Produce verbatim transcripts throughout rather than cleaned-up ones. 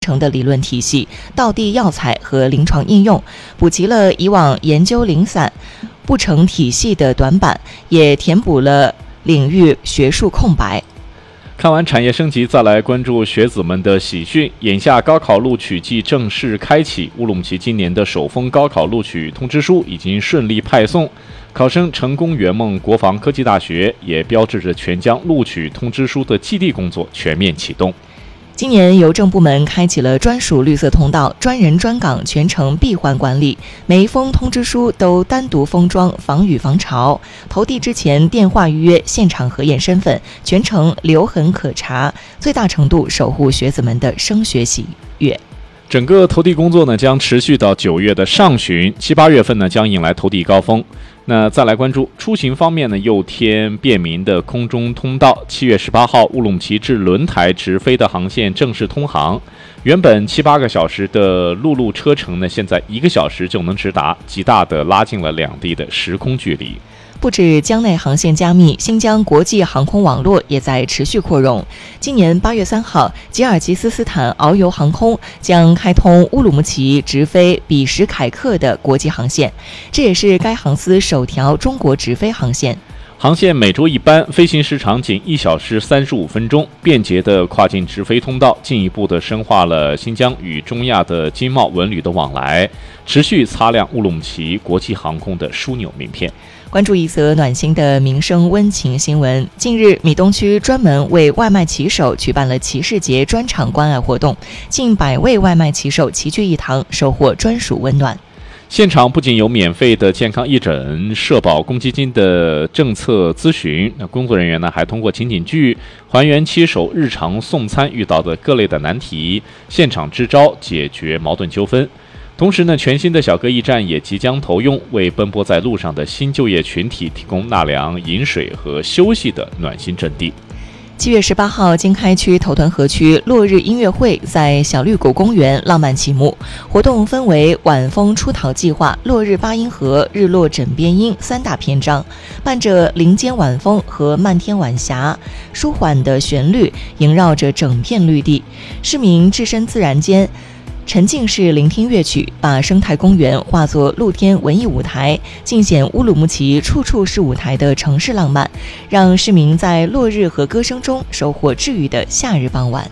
成的理论体系、道地药材和临床应用，补齐了以往研究零散、不成体系的短板，也填补了领域学术空白。 看完产业升级，再来关注学子们的喜讯。眼下高考录取季正式开启，乌鲁木齐今年的首封高考录取通知书已经顺利派送，考生成功圆梦国防科技大学，也标志着全疆录取通知书的寄递工作全面启动。 今年邮政部门开启了专属绿色通道、专人专岗全程闭环管理，每一封通知书都单独封装，防雨防潮。投递之前电话预约，现场核验身份，全程留痕可查，最大程度守护学子们的升学喜悦。 整个投递工作呢将持续到九月的上旬，七八月份呢将迎来投递高峰。那再来关注出行方面呢，又添便民的空中通道。七月十八号，乌鲁木齐至轮台直飞的航线正式通航。原本七八个小时的陆路车程呢，现在一个小时就能直达，极大的拉近了两地的时空距离。 不止疆内航线加密，新疆国际航空网络也在持续扩容。今年八月三号，吉尔吉斯斯坦遨游航空将开通乌鲁木齐直飞比什凯克的国际航线，这也是该航司首条中国直飞航线。 航线每周一班，飞行时长仅一小时三十五分钟，便捷的跨境直飞通道进一步的深化了新疆与中亚的经贸文旅的往来，持续擦亮乌鲁木齐国际航空的枢纽名片。 关注一则暖心的民生温情新闻。近日，米东区专门为外卖骑手举办了骑士节专场关爱活动，近百位外卖骑手齐聚一堂，收获专属温暖。 现场不仅有免费的健康义诊、社保公积金的政策咨询，那工作人员呢还通过情景剧还原骑手日常送餐遇到的各类的难题，现场支招解决矛盾纠纷。同时呢，全新的小哥驿站也即将投用，为奔波在路上的新就业群体提供纳凉、饮水和休息的暖心阵地。 七月十八号，经开区头屯河区落日音乐会在小绿谷公园浪漫启幕。活动分为晚风出逃计划、落日八音盒、日落枕边音三大篇章，伴着林间晚风和漫天晚霞，舒缓的旋律萦绕着整片绿地，市民置身自然间，沉浸式聆听乐曲，把生态公园化作露天文艺舞台，尽显乌鲁木齐处处是舞台的城市浪漫，让市民在落日和歌声中收获治愈的夏日傍晚。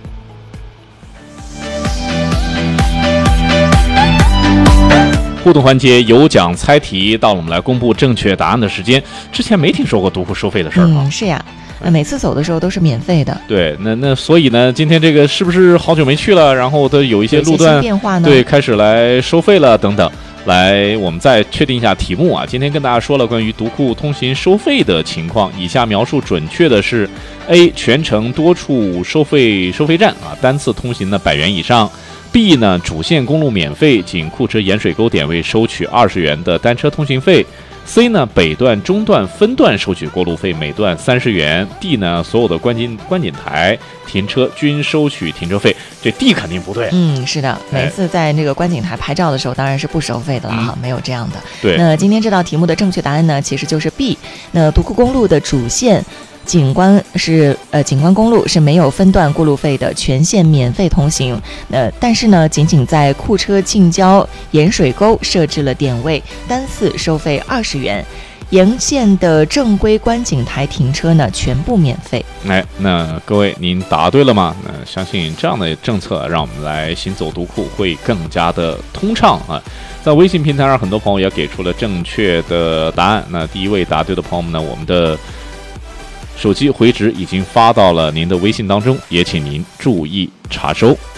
互动环节有奖猜题，到了我们来公布正确答案的时间。之前没听说过读库收费的事儿啊。 嗯，是呀。那每次走的时候都是免费的。 对，那那所以呢，今天这个是不是好久没去了？然后都有一些路段变化呢？ 对，开始来收费了等等。来，我们再确定一下题目啊。今天跟大家说了关于读库通行收费的情况，以下描述准确的是 A 全程多处收费收费站啊，单次通行呢百元以上。B 呢主线公路免费，仅库车盐水沟点位收取二十元的单车通行费。C 呢北段、中段分段收取过路费，每段三十元。D 呢所有的观景观景台停车均收取停车费。这 D 肯定不对。 嗯，是的，每次在那个观景台拍照的时候，当然是不收费的了哈、嗯，没有这样的。 对。 那今天这道题目的正确答案呢，其实就是 B。那独库公路的主线景观是呃，景观公路是没有分段过路费的，全线免费通行。呃，但是呢，仅仅在库车近郊盐水沟设置了点位，单次收费二十元。沿线的正规观景台停车呢，全部免费。 哎，那各位您答对了吗？那相信这样的政策让我们来行走独库会更加的通畅啊。在微信平台上，很多朋友也给出了正确的答案。那第一位答对的朋友们呢，我们的手机回执已经发到了您的微信当中，也请您注意查收。